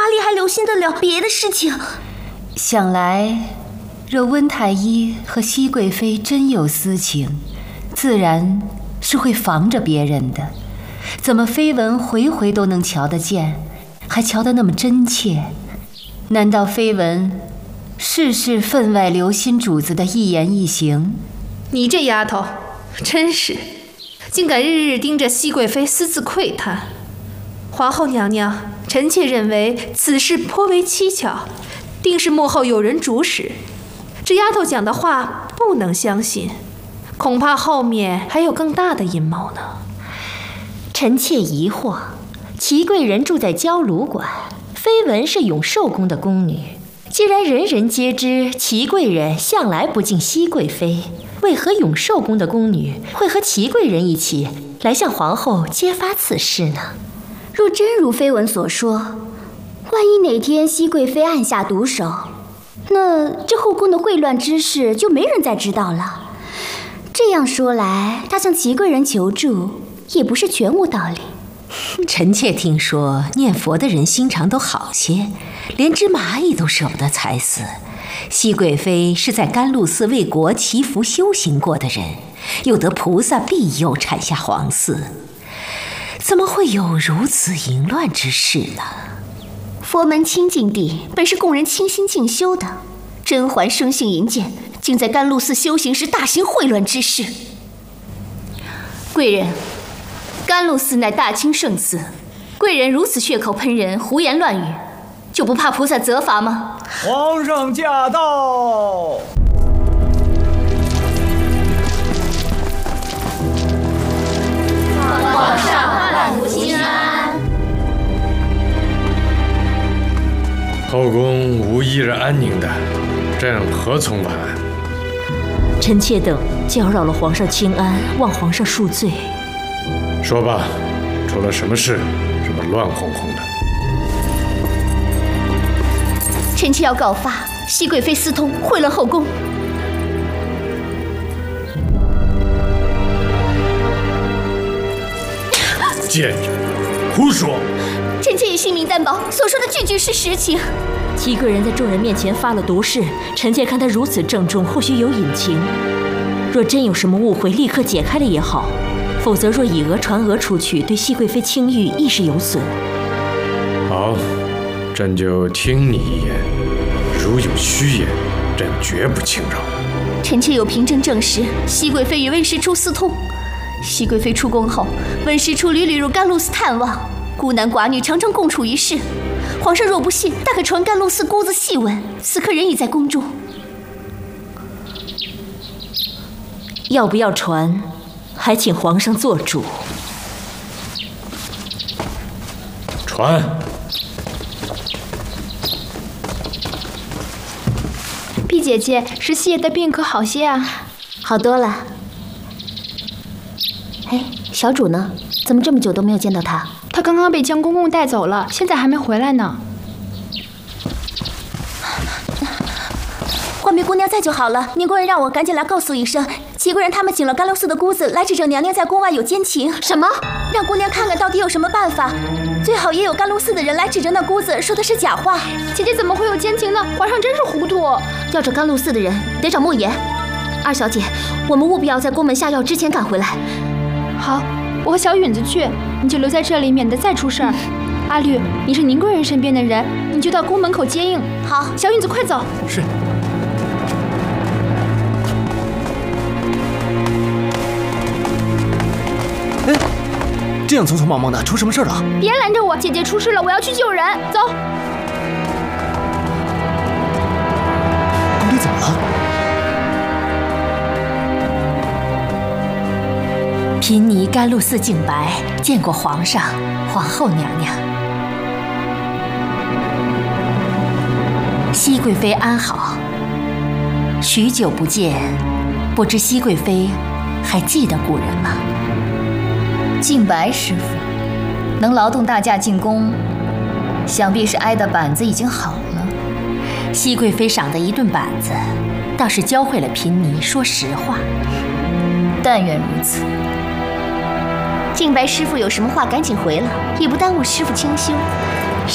里还留心得了别的事情？ 想来，若温太医和熹贵妃真有私情，自然是会防着别人的。怎么绯闻回回都能瞧得见，还瞧得那么真切？难道绯闻事事分外留心主子的一言一行？ 你这丫头，真是，竟敢日日盯着熹贵妃私自窥探。皇后娘娘，臣妾认为此事颇为蹊跷，定是幕后有人主使。这丫头讲的话不能相信，恐怕后面还有更大的阴谋呢。 臣妾疑惑，祺贵人住在焦炉馆，绯闻是永寿宫的宫女。既然人人皆知祺贵人向来不敬熹贵妃，为何永寿宫的宫女会和祺贵人一起来向皇后揭发此事呢？ 若真如绯闻所说，万一哪天熹贵妃暗下毒手，那这后宫的秽乱之事就没人再知道了。这样说来，她向祺贵人求助也不是全无道理。 臣妾听说念佛的人心肠都好些，连只蚂蚁都舍不得踩死。熹贵妃是在甘露寺为国祈福修行过的人，又得菩萨庇佑产下皇嗣，怎么会有如此淫乱之事呢？ 佛门清净地本是供人清心静修的，甄嬛生性淫贱，竟在甘露寺修行时大行秽乱之事。贵人，甘露寺乃大清圣寺，贵人如此血口喷人，胡言乱语，就不怕菩萨责罚吗？ 皇上驾到！ 皇上万福金安。 后宫无一日安宁的，朕何从晚安？ 臣妾等搅扰了皇上清安，望皇上恕罪。 说吧，出了什么事？这么乱哄哄的。 臣妾要告发熹贵妃私通，秽乱后宫。 贱人，胡说！ 臣妾以性命担保，所说的句句是实情。 祺贵人在众人面前发了毒誓，臣妾看他如此郑重，或许有隐情。若真有什么误会，立刻解开了也好；否则若以讹传讹出去，对熹贵妃清誉亦是有损。 好，朕就听你一言。如有虚言，朕绝不轻饶。 臣妾有凭证证实，熹贵妃与温实初私通。熹贵妃出宫后，温实初屡屡入甘露寺探望，孤男寡女常常共处一室。皇上若不信，大可传甘露寺姑子细问，此刻人已在宫中。 要不要传，还请皇上做主。 传。 碧姐姐，石七爷的病可好些啊？ 好多了。哎，小主呢？怎么这么久都没有见到他？ 他刚刚被江公公带走了，现在还没回来呢。 冠冕姑娘在就好了，宁贵人让我赶紧来告诉一声，祺贵人他们请了甘露寺的姑子来指证娘娘在宫外有奸情。什么？让姑娘看看到底有什么办法，最好也有甘露寺的人来指证那姑子说的是假话。 姐姐怎么会有奸情呢？皇上真是糊涂。 要找甘露寺的人，得找莫言。二小姐，我们务必要在宫门下药之前赶回来。 好，我和小允子去，你就留在这里，免得再出事儿。阿绿，你是宁贵人身边的人，你就到宫门口接应。 好， 小允子快走。 是。哎，这样匆匆忙忙的，出什么事了？ 别拦着我，姐姐出事了，我要去救人。走。 你怎么了？ 贫尼甘露寺净白，见过皇上、皇后娘娘。熹贵妃安好，许久不见，不知熹贵妃还记得故人吗？ 净白师傅能劳动大驾进宫，想必是挨的板子已经好了。 熹贵妃赏的一顿板子，倒是教会了贫尼说实话。 但愿如此。 净白师傅有什么话赶紧回了，也不耽误师傅清修。